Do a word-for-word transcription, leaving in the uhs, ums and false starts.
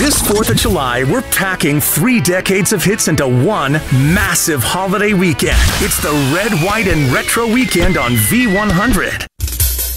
This fourth of July, we're packing three decades of hits into one massive holiday weekend. It's the Red, White, and Retro Weekend on V one hundred.